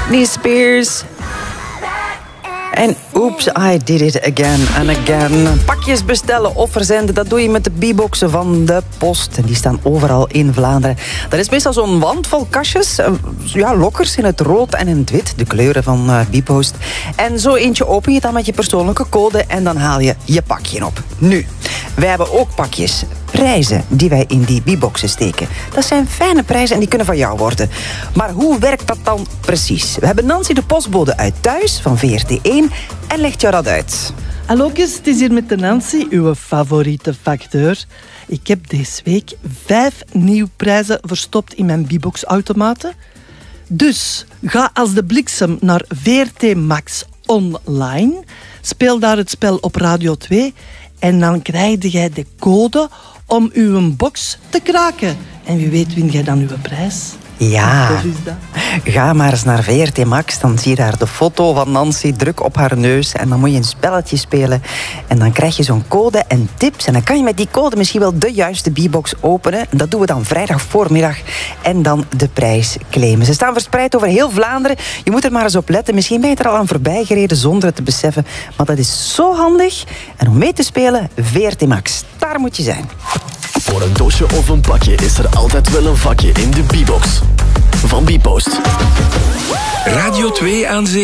Britney Spears. En oops, I did it again and again. Pakjes bestellen of verzenden, dat doe je met de B-boxen van de post. En die staan overal in Vlaanderen. Dat is meestal zo'n wand vol kastjes. Lokkers in het rood en in het wit. De kleuren van B-post. En zo eentje open je dan met je persoonlijke code en dan haal je je pakje op. Nu, wij hebben ook pakjes. Prijzen die wij in die B-boxen steken. Dat zijn fijne prijzen en die kunnen van jou worden. Maar hoe werkt dat dan precies? We hebben Nancy de postbode uit Thuis van VRT1 en legt jou dat uit. Hallo, het is hier met de Nancy, uw favoriete facteur. Ik heb deze week 5 nieuwe prijzen verstopt in mijn B-box-automaten. Dus ga als de bliksem naar VRT Max online. Speel daar het spel op Radio 2 en dan krijg jij de code om uw box te kraken. En wie weet win jij dan uw prijs. Ja, ga maar eens naar VRT Max. Dan zie je daar de foto van Nancy druk op haar neus. En dan moet je een spelletje spelen. En dan krijg je zo'n code en tips. En dan kan je met die code misschien wel de juiste B-box openen. En dat doen we dan vrijdag voormiddag. En dan de prijs claimen. Ze staan verspreid over heel Vlaanderen. Je moet er maar eens op letten. Misschien ben je er al aan voorbij gereden zonder het te beseffen. Maar dat is zo handig. En om mee te spelen, VRT Max. Daar moet je zijn. Voor een doosje of een pakje is er altijd wel een vakje in de B-box. Van B-post. Radio 2 aan Zee.